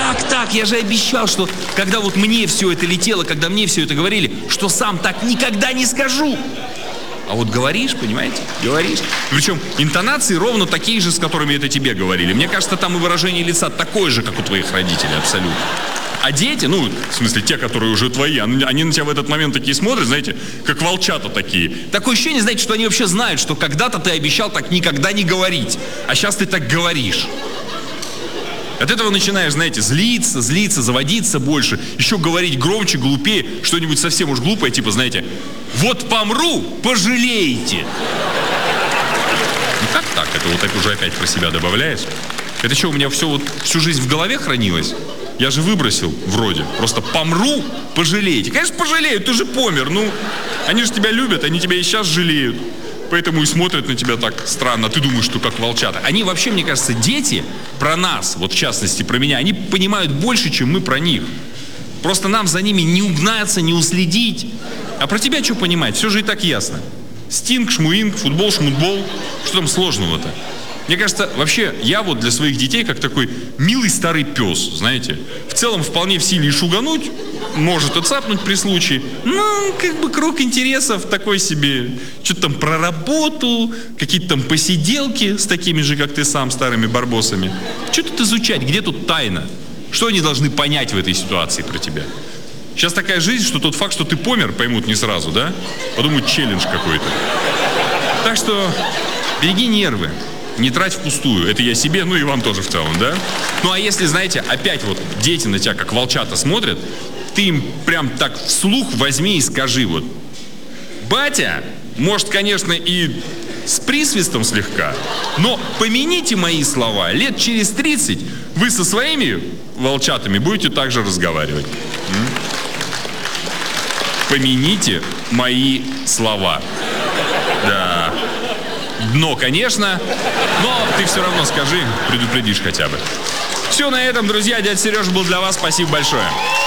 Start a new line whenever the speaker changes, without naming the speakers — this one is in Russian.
так, я же обещал, что когда вот мне все это летело, когда мне все это говорили, что сам так никогда не скажу. А вот говоришь, понимаете, говоришь. Причем интонации ровно такие же, с которыми это тебе говорили. Мне кажется, там и выражение лица такое же, как у твоих родителей, абсолютно. А дети, ну, в смысле, те, которые уже твои, они на тебя в этот момент такие смотрят, знаете, как волчата такие. Такое ощущение, знаете, что они вообще знают, что когда-то ты обещал так никогда не говорить, а сейчас ты так говоришь. От этого начинаешь, знаете, злиться, заводиться больше, еще говорить громче, глупее, что-нибудь совсем уж глупое, типа, знаете, вот помру, пожалеете. Ну как так? Это вот так уже опять про себя добавляешь. Это что, у меня все вот всю жизнь в голове хранилось? Я же выбросил вроде. Просто помру, пожалеете. Конечно, пожалеют, ты же помер. Ну, они же тебя любят, они тебя и сейчас жалеют. Поэтому и смотрят на тебя так странно. Ты думаешь, что как волчата. Они вообще, мне кажется, дети про нас, вот в частности про меня, они понимают больше, чем мы про них. Просто нам за ними не угнаться, не уследить. А про тебя что понимать? Все же и так ясно. Стинг, шмуинг, футбол, шмутбол. Что там сложного-то? Мне кажется, вообще, я вот для своих детей как такой милый старый пес, знаете. В целом, вполне в силе и шугануть, может и цапнуть при случае. Ну, как бы круг интересов такой себе. Что-то там про работу, какие-то там посиделки с такими же, как ты сам, старыми барбосами. Что тут изучать, где тут тайна? Что они должны понять в этой ситуации про тебя? Сейчас такая жизнь, что тот факт, что ты помер, поймут не сразу, да? Подумают, челлендж какой-то. Так что береги нервы. Не трать впустую. Это я себе, ну и вам тоже в целом, да? Ну а если, знаете, опять вот дети на тебя как волчата смотрят, ты им прям так вслух возьми и скажи вот: батя, может, конечно, и с присвистом слегка, но помяните мои слова, лет через 30 вы со своими волчатами будете так же разговаривать. Помяните мои слова. Да. Дно, конечно, но ты все равно скажи, предупредишь хотя бы. Все на этом, друзья. Дядя Сережа был для вас. Спасибо большое.